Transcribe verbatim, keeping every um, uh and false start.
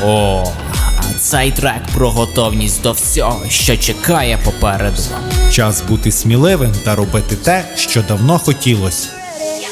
О, а цей трек про готовність до всього, що чекає попереду. Час бути сміливим та робити те, що давно хотілося.